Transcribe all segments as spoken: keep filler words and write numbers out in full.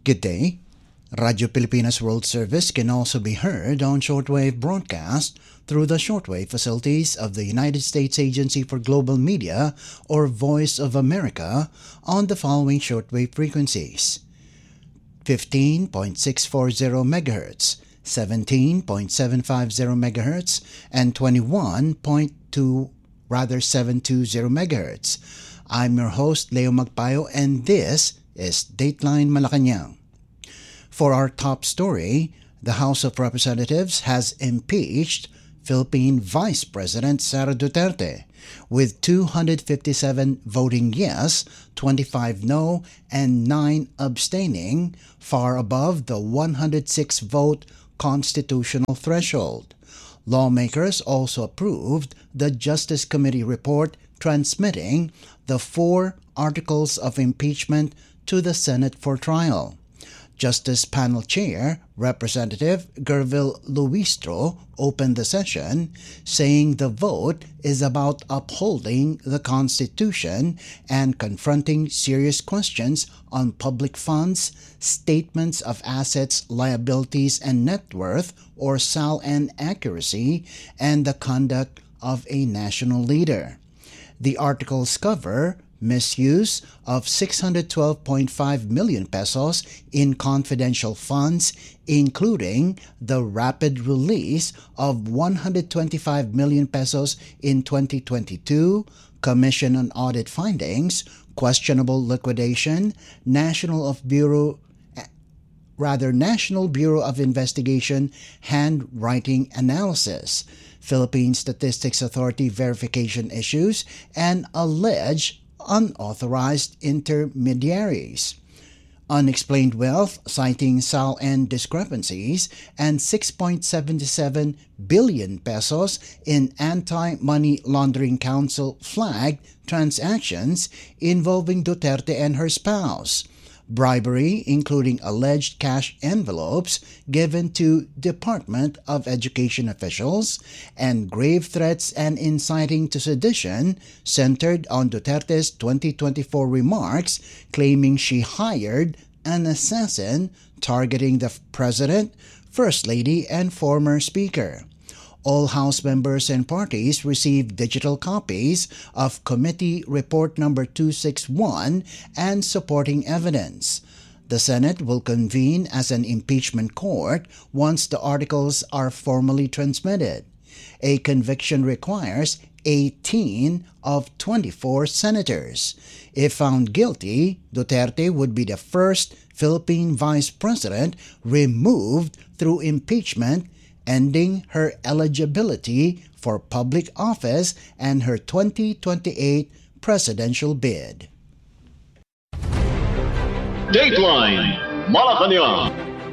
Good day. Radio Pilipinas World Service can also be heard on shortwave broadcast through the shortwave facilities of the United States Agency for Global Media or Voice of America on the following shortwave frequencies: fifteen point six four zero megahertz, seventeen point seven five zero megahertz, and twenty-one point two rather seven two zero megahertz. I'm your host Leo Magpayo, and this is Dateline Malacanang. For our top story, the House of Representatives has impeached Philippine Vice President Sara Duterte with two hundred fifty-seven voting yes, twenty-five no, and nine abstaining, far above the one hundred six vote constitutional threshold. Lawmakers also approved the Justice Committee report transmitting the four articles of impeachment to the Senate for trial. Justice Panel Chair Representative Gervil Luistro opened the session, saying the vote is about upholding the Constitution and confronting serious questions on public funds, statements of assets, liabilities, and net worth, or S A L and accuracy, and the conduct of a national leader. The articles cover misuse of six hundred twelve point five million pesos in confidential funds, including the rapid release of one hundred twenty-five million pesos in twenty twenty-two, Commission on Audit findings, questionable liquidation, National of Bureau rather National Bureau of Investigation handwriting analysis, Philippine Statistics Authority verification issues, and alleged unauthorized intermediaries. Unexplained wealth citing S A L and discrepancies, and six point seven seven billion pesos in Anti-Money Laundering Council flagged transactions involving Duterte and her spouse. Bribery, including alleged cash envelopes given to Department of Education officials, and grave threats and inciting to sedition centered on Duterte's twenty twenty-four remarks claiming she hired an assassin targeting the President, First Lady, and former Speaker. All House members and parties received digital copies of Committee Report Number two sixty-one and supporting evidence. The Senate will convene as an impeachment court once the articles are formally transmitted. A conviction requires eighteen of twenty-four senators. If found guilty, Duterte would be the first Philippine Vice President removed through impeachment, ending her eligibility for public office and her twenty twenty-eight presidential bid. Dateline Malacanang.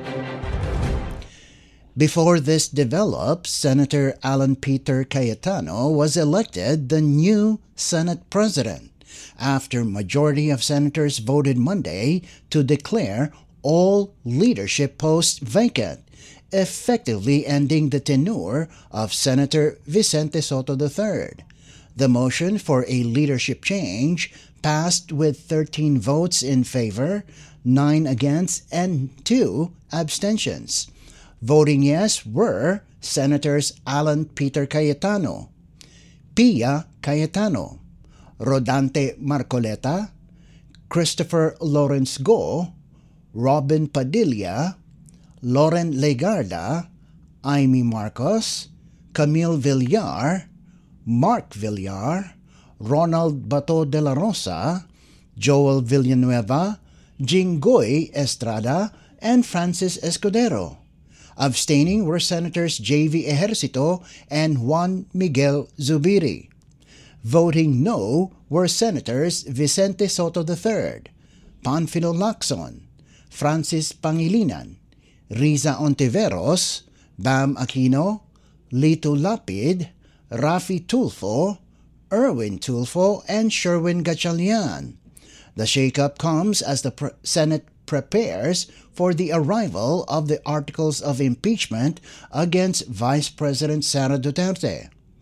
Before this developed, Senator Alan Peter Cayetano was elected the new Senate President after majority of senators voted Monday to declare all leadership posts vacant, effectively ending the tenure of Senator Vicente Soto the third. The motion for a leadership change passed with thirteen votes in favor, nine against, and two abstentions. Voting yes were Senators Alan Peter Cayetano, Pia Cayetano, Rodante Marcoleta, Christopher Lawrence Go, Robin Padilla, Loren Legarda, Amy Marcos, Camille Villar, Mark Villar, Ronald Bato de la Rosa, Joel Villanueva, Jinggoy Estrada, and Francis Escudero. Abstaining were Senators J V Ejercito and Juan Miguel Zubiri. Voting no were Senators Vicente Soto the third, Panfilo Lacson, Francis Pangilinan, Riza Ontiveros, Bam Aquino, Lito Lapid, Rafi Tulfo, Erwin Tulfo, and Sherwin Gatchalian. The shakeup comes as the pre- Senate prepares for the arrival of the articles of impeachment against Vice President Sara Duterte.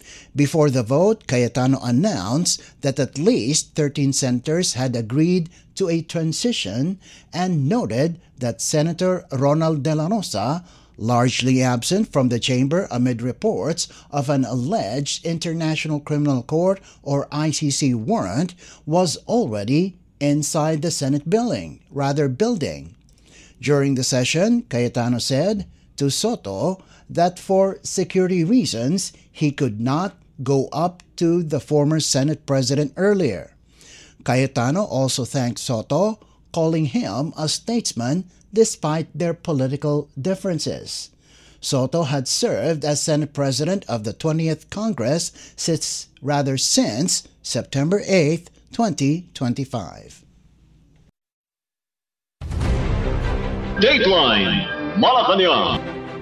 Before the vote, Cayetano announced that at least thirteen senators had agreed to a transition and noted that Senator Ronald De La Rosa, largely absent from the chamber amid reports of an alleged International Criminal Court or I C C warrant, was already inside the Senate building, rather building. During the session, Cayetano said to Soto that for security reasons, he could not go up to the former Senate President earlier. Cayetano also thanked Soto, calling him a statesman despite their political differences. Soto had served as Senate President of the twentieth Congress since, rather since September eighth, twenty twenty-five. Dateline Malacanang.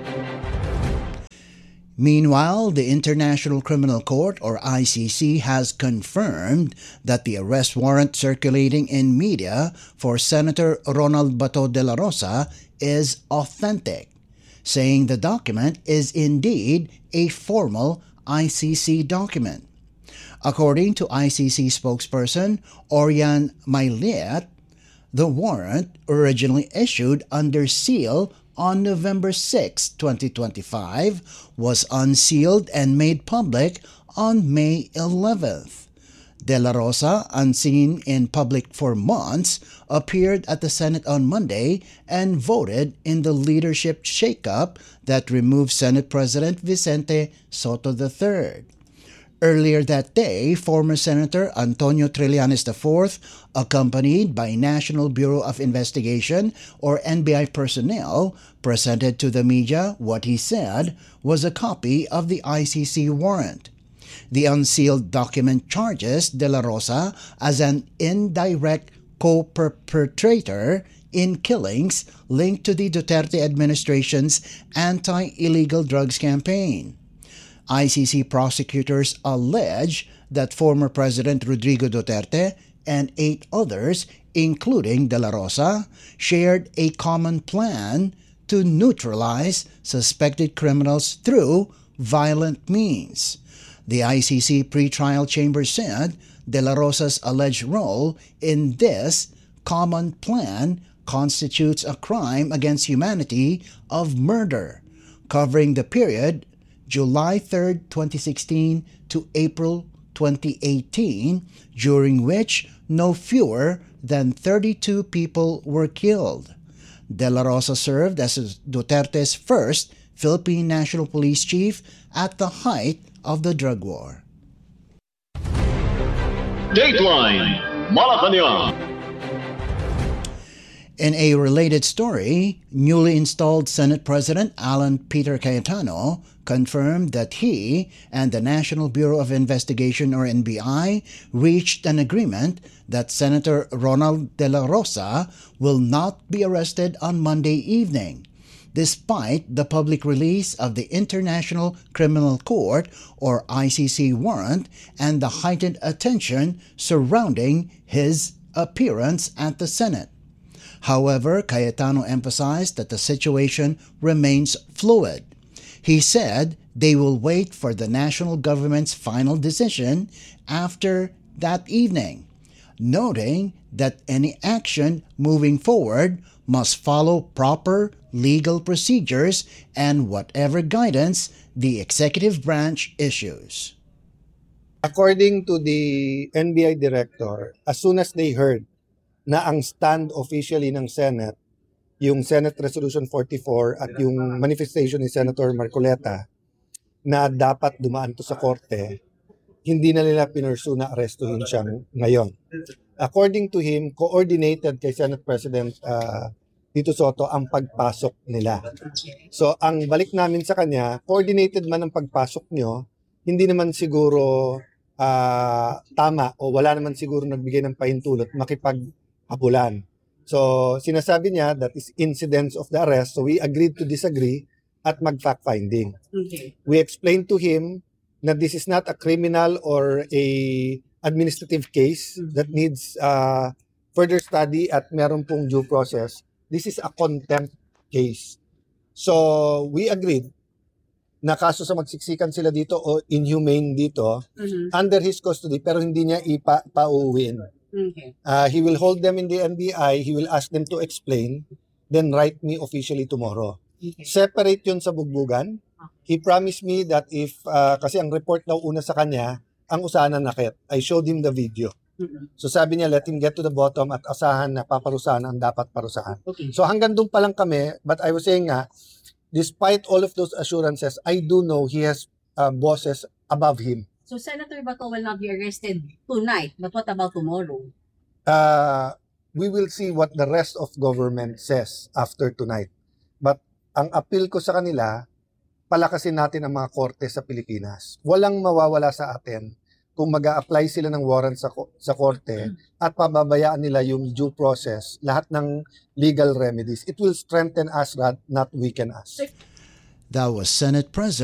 Meanwhile, the International Criminal Court, or I C C, has confirmed that the arrest warrant circulating in media for Senator Ronald Bato de la Rosa is authentic, saying the document is indeed a formal I C C document. According to I C C spokesperson Orian Mailiat, the warrant, originally issued under seal on November sixth, twenty twenty-five, was unsealed and made public on May eleventh. De La Rosa, unseen in public for months, appeared at the Senate on Monday and voted in the leadership shakeup that removed Senate President Vicente Soto the third. Earlier that day, former Senator Antonio Trillanes the fourth, accompanied by National Bureau of Investigation or N B I personnel, presented to the media what he said was a copy of the I C C warrant. The unsealed document charges De La Rosa as an indirect co-perpetrator in killings linked to the Duterte administration's anti-illegal drugs campaign. I C C prosecutors allege that former President Rodrigo Duterte and eight others, including De La Rosa, shared a common plan to neutralize suspected criminals through violent means. The I C C pretrial chamber said De La Rosa's alleged role in this common plan constitutes a crime against humanity of murder, covering the period July third, twenty sixteen to April twenty eighteen, during which no fewer than thirty-two people were killed. De La Rosa served as Duterte's first Philippine National Police Chief at the height of the drug war. Dateline Malacanang. In a related story, newly installed Senate President Alan Peter Cayetano confirmed that he and the National Bureau of Investigation, or N B I, reached an agreement that Senator Ronald De La Rosa will not be arrested on Monday evening, despite the public release of the International Criminal Court, or I C C warrant, and the heightened attention surrounding his appearance at the Senate. However, Cayetano emphasized that the situation remains fluid. He said they will wait for the national government's final decision after that evening, noting that any action moving forward must follow proper legal procedures and whatever guidance the executive branch issues. According to the N B I director, as soon as they heard na ang stand officially ng Senate, yung Senate Resolution forty-four at yung manifestation ni Senator Marcoleta na dapat dumaan to sa korte, hindi na nila pinursu na arestuhin siya ngayon. According to him, coordinated kay Senate President uh, Tito Soto ang pagpasok nila. So ang balik namin sa kanya, coordinated man ang pagpasok nyo, hindi naman siguro uh, tama o wala naman siguro nagbigay ng pahintulot makipag-habulan. So sinasabi niya that is incidents of the arrest, so we agreed to disagree at mag-fact-finding. Okay. We explained to him that this is not a criminal or a administrative case that needs uh, further study at meron pong due process. This is a contempt case. So we agreed na kaso sa magsiksikan sila dito o inhumane dito, Mhm. under his custody, pero hindi niya ipa pauwiin. Okay. Uh, he will hold them in the N B I, he will ask them to explain, then write me officially tomorrow. Okay. Separate yun sa bugbugan. He promised me that if, uh, kasi ang report daw una sa kanya, ang usahan ng nakit. I showed him the video. Mhm. So sabi niya, let him get to the bottom at asahan na paparusahan ang dapat parusahan. Okay. So hanggang doon pa lang kami, but I was saying nga, despite all of those assurances, I do know he has uh, bosses above him. So Senator Bato will not be arrested tonight, but what about tomorrow? Uh, we will see what the rest of government says after tonight. But ang appeal ko sa kanila, palakasin natin ang mga korte sa Pilipinas. Walang mawawala sa atin kung mag-a-apply sila ng warrant sa, sa korte at pababayaan nila yung due process, lahat ng legal remedies. It will strengthen us, not weaken us. That was Senate President